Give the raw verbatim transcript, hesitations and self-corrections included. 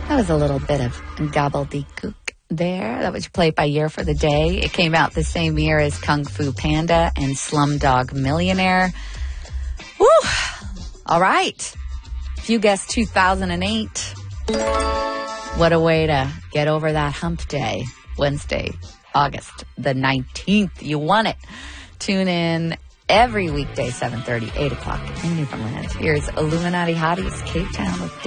That was a little bit of gobbledygook there. That was played by Year for the Day. It came out the same year as Kung Fu Panda and Slumdog Millionaire. Woo! All right. If you guessed two thousand eight, what a way to get over that hump day. Wednesday, August the nineteenth. You won it. Tune in every weekday, seven thirty, eight o'clock in Newfoundland. Here's Illuminati Hotties, Cape Town with